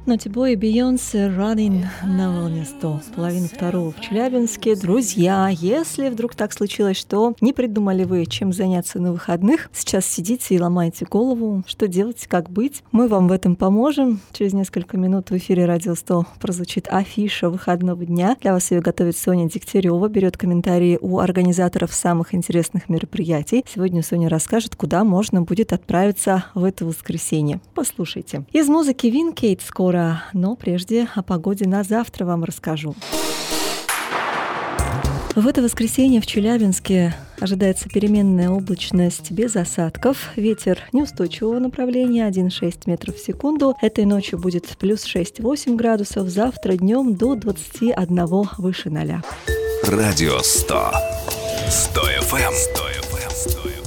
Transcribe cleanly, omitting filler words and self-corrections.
Нотибой и Бейонсе «Running» на волне 100, половину второго в Челябинске. Друзья, если вдруг так случилось, что не придумали вы, чем заняться на выходных, сейчас сидите и ломаете голову, что делать, как быть, мы вам в этом поможем. Через несколько минут в эфире «Радио 100» прозвучит афиша выходного дня. Для вас ее готовит Соня Дегтярева, берет комментарии у организаторов самых интересных мероприятий. Сегодня Соня расскажет, куда можно будет отправиться в это воскресенье. Послушайте. Из музыки Винкейт скоро, но прежде о погоде на завтра вам расскажу. В это воскресенье в Челябинске ожидается переменная облачность без осадков. Ветер неустойчивого направления 1,6 метров в секунду. Этой ночью будет плюс 6-8 градусов. Завтра днем до 21 выше 0. Радио 100. 100 FM. 100 FM.